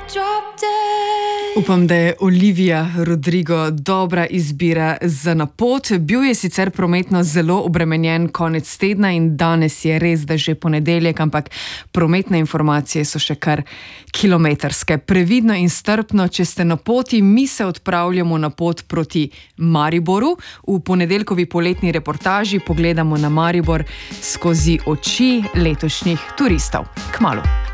Upam, da je Olivia Rodrigo dobra izbira za na pot. Bil je sicer prometno zelo obremenjen konec tedna in danes je res, da že ponedeljek, ampak prometne informacije so še kar kilometrske. Previdno in strpno, če ste na poti, mi se odpravljamo na pot proti Mariboru. V ponedeljkovi poletni reportaži pogledamo na Maribor skozi oči letošnjih turistov. Kmalu.